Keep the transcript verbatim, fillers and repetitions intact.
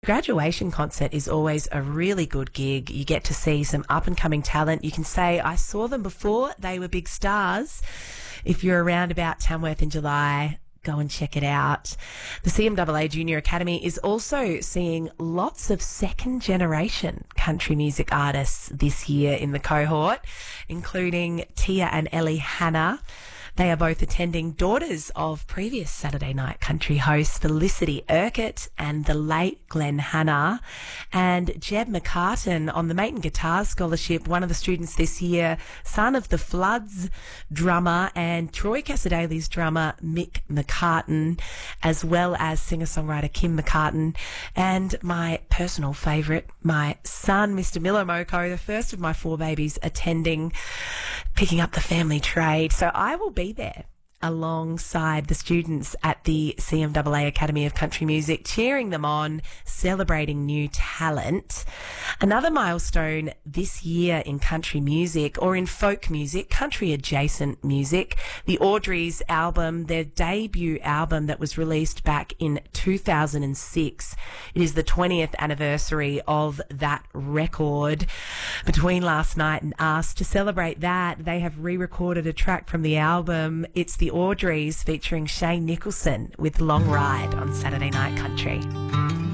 Graduation concert is always a really good gig. You get to see some up-and-coming talent. You can say, I saw them before, they were big stars. If you're around about Tamworth in July, go and check it out. The C M A A Junior Academy is also seeing lots of second-generation country music artists this year in the cohort, including Tia and Ellie Hanna. They are both attending, daughters of previous Saturday Night Country hosts Felicity Urquhart and the late Glenn Hanna, and Jeb McCartan on the Maton Guitar Scholarship, one of the students this year, son of the Floods drummer and Troy Casadale's drummer Mick McCartan, as well as singer-songwriter Kim McCartan, and my personal favourite, my son, Mister Milo Moko, the first of my four babies, attending, picking up the family trade. So I will be there alongside the students at the C M A A Academy of Country Music, cheering them on, celebrating new talent. Another milestone this year in country music, or in folk music, country adjacent music, the Audreys album, their debut album that was released back in two thousand six. It is the twentieth anniversary of that record. Between last night and us, to celebrate that, they have re-recorded a track from the album. It's the Audreys featuring Shane Nicholson with Long Ride on Saturday Night Country.